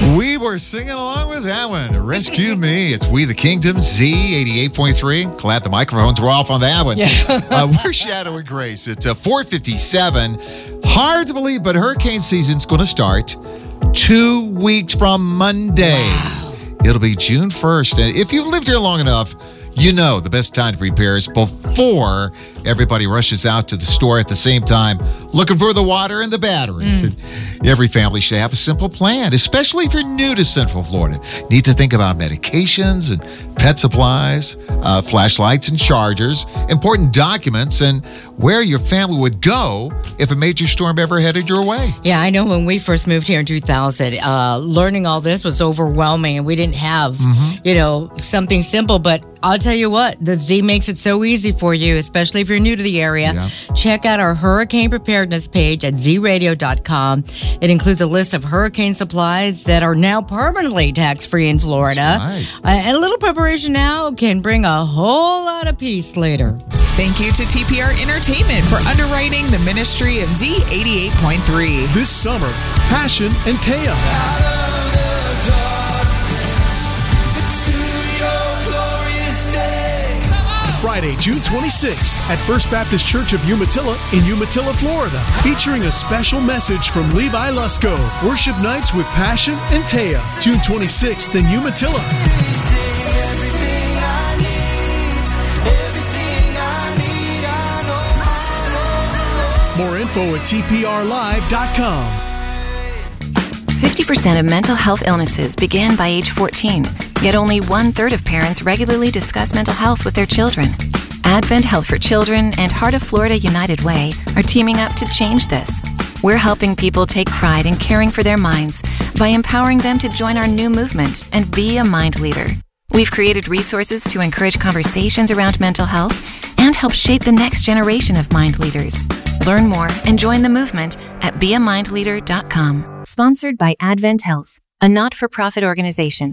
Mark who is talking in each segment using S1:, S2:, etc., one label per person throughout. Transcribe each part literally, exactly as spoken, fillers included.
S1: We were singing along with that one. Rescue Me. It's We the Kingdom, Z eighty-eight point three. Glad the microphones were off on that one.
S2: Yeah.
S1: uh, we're Shadow and Grace. It's uh, four fifty-seven. Hard to believe, but hurricane season's going to start two weeks from Monday.
S2: Wow.
S1: It'll be June first. And if you've lived here long enough, you know the best time to prepare is before everybody rushes out to the store at the same time looking for the water and the batteries. Mm. And every family should have a simple plan, especially if you're new to Central Florida. Need to think about medications and pet supplies, uh, flashlights and chargers, important documents, and where your family would go if a major storm ever headed your way.
S2: Yeah, I know when we first moved here in two thousand, uh, learning all this was overwhelming, and we didn't have, mm-hmm. you know, something simple. But I'll tell you what, the Z makes it so easy for you, especially if you're new to the area. Yeah. Check out our hurricane preparedness page at z radio dot com. It includes a list of hurricane supplies that are now permanently tax-free in Florida.
S1: That's right.
S2: Uh, and a little preparation now can bring a whole lot of peace later.
S3: Thank you to T P R Entertainment for underwriting the ministry of Z eighty-eight point three.
S4: This summer, Passion and Taya. Friday, June twenty-sixth at First Baptist Church of Umatilla in Umatilla, Florida, featuring a special message from Levi Lusko. Worship nights with Passion and Taya, June twenty-sixth in Umatilla. More info at T P R live dot com.
S5: fifty percent of mental health illnesses begin by age fourteen, yet only one-third of parents regularly discuss mental health with their children. Advent Health for Children and Heart of Florida United Way are teaming up to change this. We're helping people take pride in caring for their minds by empowering them to join our new movement and be a mind leader. We've created resources to encourage conversations around mental health and help shape the next generation of mind leaders. Learn more and join the movement at be a mind leader dot com. Sponsored by Advent Health, a not-for-profit organization.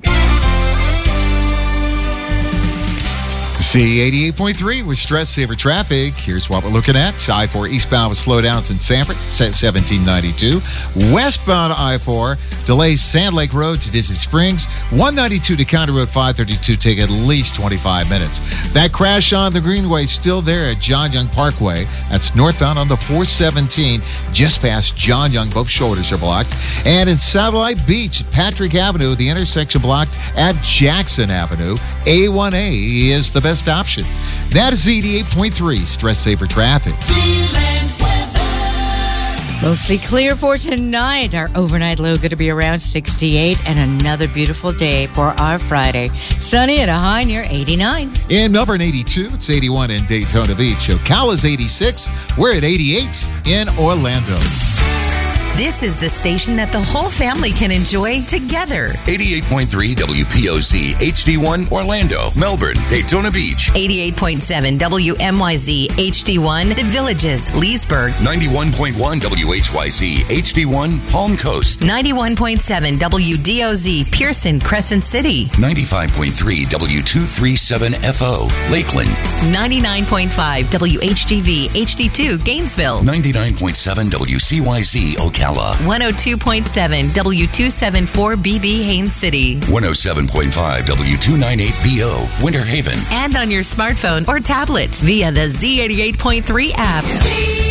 S1: Z eighty-eight point three with Stress Saver Traffic. Here's what we're looking at. I four eastbound with slowdowns in Sanford, seventeen ninety-two. Westbound I four, delays Sand Lake Road to Disney Springs. one ninety-two to County Road five thirty-two take at least twenty-five minutes. That crash on the Greenway still there at John Young Parkway. That's northbound on the four seventeen, just past John Young. Both shoulders are blocked. And in Satellite Beach, Patrick Avenue, the intersection blocked at Jackson Avenue. A one A is the best option. That is eighty-eight point three Stress Saver Traffic.
S2: Mostly clear for tonight. Our overnight low going to be around sixty-eight, and another beautiful day for our Friday. Sunny at a high near eighty-nine.
S1: In Melbourne, eighty-two. It's eighty-one in Daytona Beach. Ocala's eighty-six. We're at eighty-eight in Orlando.
S6: This is the station that the whole family can enjoy together.
S7: eighty-eight point three W P O Z H D one Orlando, Melbourne, Daytona Beach.
S6: eighty-eight point seven W M Y Z H D one The Villages, Leesburg.
S7: ninety-one point one W H Y Z H D one Palm Coast.
S6: ninety-one point seven W D O Z Pearson, Crescent City.
S7: ninety-five point three W two thirty-seven F O Lakeland.
S6: ninety-nine point five W H G V H D two Gainesville.
S7: ninety-nine point seven W C Y Z Ocala.
S6: one oh two point seven W two seventy-four B B Haines City.
S7: one oh seven point five W two ninety-eight B O Winter Haven.
S6: And on your smartphone or tablet via the Z eighty-eight point three app.